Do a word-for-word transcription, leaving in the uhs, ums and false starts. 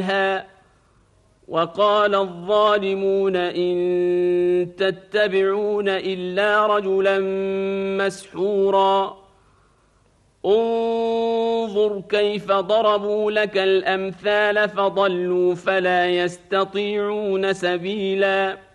وقال الظالمون إن تتبعون إلا رجلا مسحورا انظر كيف ضربوا لك الأمثال فضلوا فلا يستطيعون سبيلا